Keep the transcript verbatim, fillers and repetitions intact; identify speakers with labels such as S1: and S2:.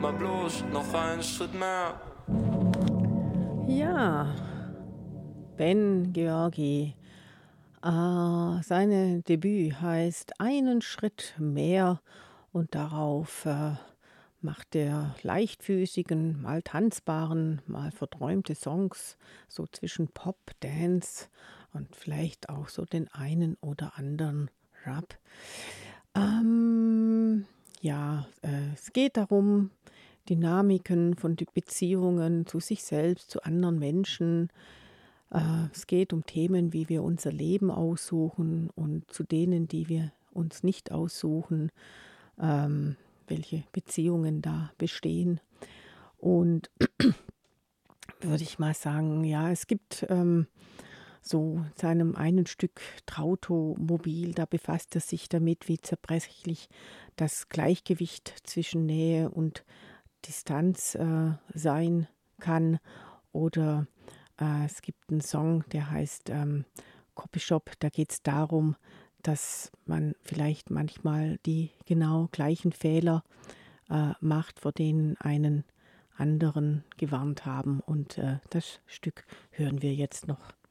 S1: aber bloß noch einen Schritt mehr.
S2: Ja, Ben Georgi. Äh, seine Debüt heißt Einen Schritt mehr und darauf äh, macht er leichtfüßigen, mal tanzbaren, mal verträumte Songs, so zwischen Pop, Dance und vielleicht auch so den einen oder anderen Rap. Ähm, ja, äh, es geht darum, Dynamiken von die Beziehungen zu sich selbst, zu anderen Menschen. Äh, es geht um Themen, wie wir unser Leben aussuchen und zu denen, die wir uns nicht aussuchen, ähm, welche Beziehungen da bestehen. Und würde ich mal sagen, ja, es gibt ähm, so in seinem einen Stück Trautomobil, da befasst er sich damit, wie zerbrechlich das Gleichgewicht zwischen Nähe und Distanz äh, sein kann. Oder äh, es gibt einen Song, der heißt ähm, Copyshop, da geht es darum, dass man vielleicht manchmal die genau gleichen Fehler äh, macht, vor denen einen anderen gewarnt haben. Und äh, das Stück hören wir jetzt noch.